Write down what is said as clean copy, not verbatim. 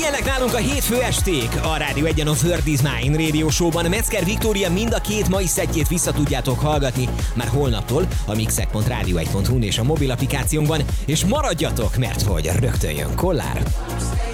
Ilyenek nálunk a hétfő esték. A Rádió 1-en a Word is Mine Radio Show-ban Metzger Viktória mind a két mai szettjét vissza tudjátok hallgatni már holnaptól a mixek.radio1.hu-n és a mobil applikációnkban, és maradjatok, mert hogy rögtön jön Kollár.